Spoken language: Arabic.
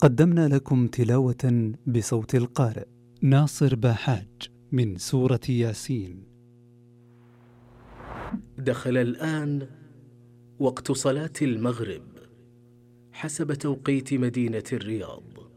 قدمنا لكم تلاوة بصوت القارئ ناصر باحاج من سورة ياسين. دخل الآن وقت صلاة المغرب حسب توقيت مدينة الرياض.